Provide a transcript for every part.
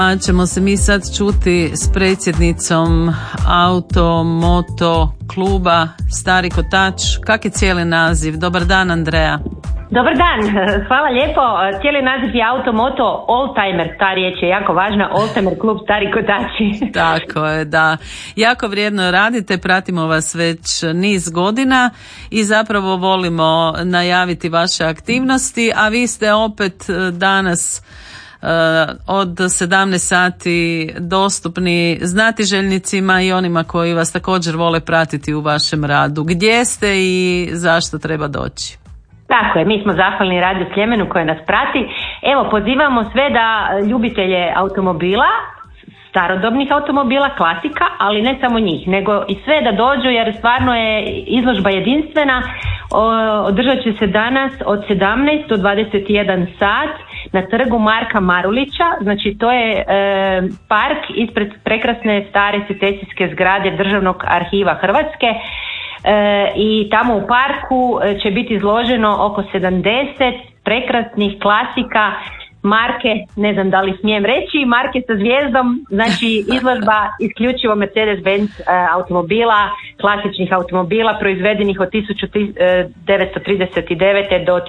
Ćemo se mi sad čuti s predsjednicom Auto-Moto kluba Stari Kotač. Kak je cijeli naziv? Dobar dan, Andreja. Dobar dan, hvala lijepo. Cijeli naziv je Auto-Moto Oldtimer, ta riječ je jako važna, Oldtimer klub Stari Kotači. Tako je, da. Jako vrijedno radite, pratimo vas već niz godina i zapravo volimo najaviti vaše aktivnosti, a vi ste opet danas od 17 sati dostupni znatiželjnicima i onima koji vas također vole pratiti u vašem radu. Gdje ste i zašto treba doći? Tako je, mi smo zahvalni Radio Sljemenu koji nas prati. Evo, pozivamo sve da ljubitelje automobila, starodobnih automobila, klasika, ali ne samo njih, nego i sve da dođu jer stvarno je izložba jedinstvena. Održat će se danas od 17 do 21 sat na trgu Marka Marulića, znači to je park ispred prekrasne stare secesijske zgrade Državnog arhiva Hrvatske. I tamo u parku će biti izloženo oko 70 prekrasnih klasika marke, ne znam da li smijem reći, marke sa zvijezdom, znači izložba isključivo Mercedes-Benz automobila, klasičnih automobila proizvedenih od 1939. do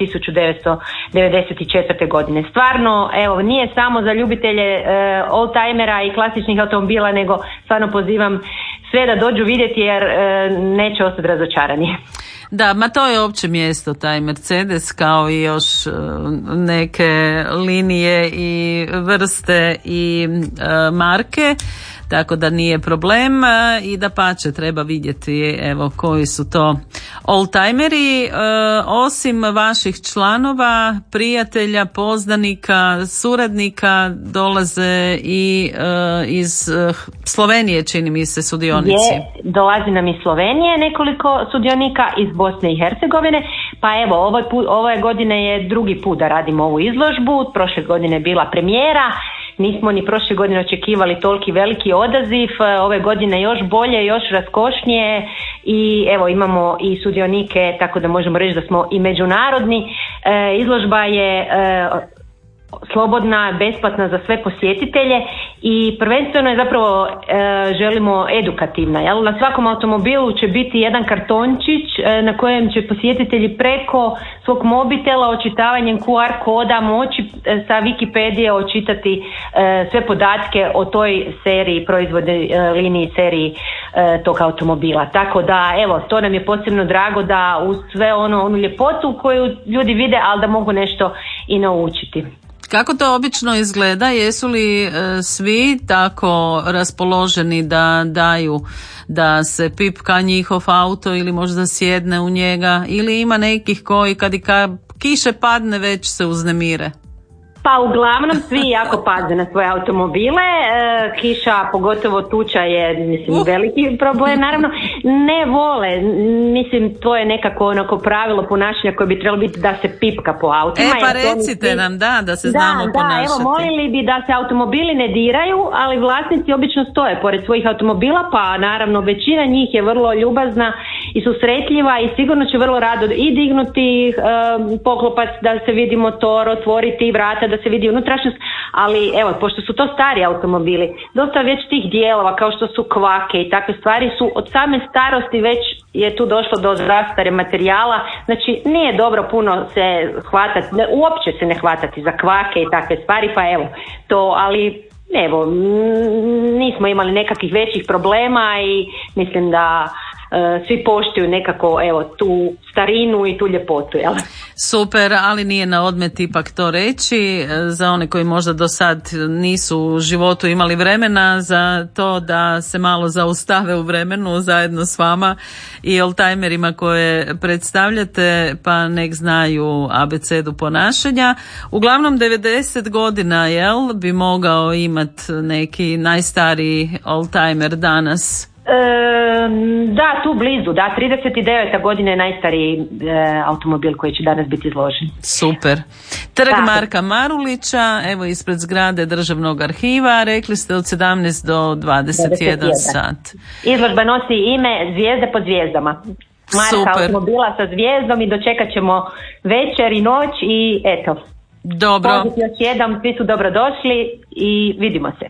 1994. godine. Stvarno, evo, nije samo za ljubitelje oldtimera i klasičnih automobila, nego stvarno pozivam sve da dođu vidjeti jer neće ostati razočarani. Da, ma to je opće mjesto, taj Mercedes, kao i još neke linije i vrste i marke, tako da nije problem i dapače treba vidjeti evo koji su to oldtimeri. Osim vaših članova, prijatelja, poznanika, suradnika dolaze i iz Slovenije, čini mi se, sudionici. Dolazi nam iz Slovenije nekoliko sudionika, iz Bosne i Hercegovine, pa evo ove godine je drugi put da radimo ovu izložbu, prošle godine je bila premijera. Nismo ni prošle godine očekivali toliki veliki odaziv, ove godine još bolje, još raskošnije i evo imamo i sudionike, tako da možemo reći da smo i međunarodni. Izložba je slobodna, besplatna za sve posjetitelje i prvenstveno je zapravo želimo edukativna. Jel? Na svakom automobilu će biti jedan kartončić na kojem će posjetitelji preko svog mobitela očitavanjem QR koda moći sa Wikipedije očitati sve podatke o toj seriji, proizvodnoj liniji, seriji tog automobila. Tako da evo, to nam je posebno drago da uz sve onu ljepotu koju ljudi vide, ali da mogu nešto i naučiti. Kako to obično izgleda? Jesu li svi tako raspoloženi da daju da se pipka njihov auto ili možda sjedne u njega, ili ima nekih koji kad kiše padne već se uznemire? Pa uglavnom svi jako paze na svoje automobile, kiša, pogotovo tuča je veliki problem, naravno ne vole, mislim to je nekako onako pravilo ponašanja koje bi trebalo biti da se pipka po autima. Pa recite nam da se znamo ponašati. Evo, molili bi da se automobili ne diraju, ali vlasnici obično stoje pored svojih automobila, pa naravno većina njih je vrlo ljubazna i susretljiva i sigurno će vrlo rado i dignuti poklopac da se vidi motor, otvoriti vrata da se vidi unutrašnjost, ali evo, pošto su to stari automobili, dosta već tih dijelova kao što su kvake i takve stvari su od same starosti već je tu došlo do zastare materijala, znači nije dobro puno se hvatati, uopće se ne hvatati za kvake i takve stvari, pa evo, to, ali evo, nismo imali nekakvih većih problema i mislim da svi poštuju nekako evo tu starinu i tu ljepotu, jel? Super, ali nije na odmet ipak to reći za one koji možda do sad nisu u životu imali vremena za to da se malo zaustave u vremenu zajedno s vama i oldtimerima koje predstavljate, pa nek znaju abecedu ponašanja. Uglavnom 90 godina, jel, bi mogao imati neki najstariji oldtimer danas? Da, tu blizu, da, 39. godine je najstariji automobil koji će danas biti izložen. Super. Trg Marka Marulića, evo ispred zgrade Državnog arhiva, rekli ste od 17 do 21 sat. Izložba nosi ime Zvijezde pod zvijezdama. Marka automobila sa zvijezdom i dočekat ćemo večer i noć i eto. Dobro. Još jednom, svi su dobrodošli i vidimo se.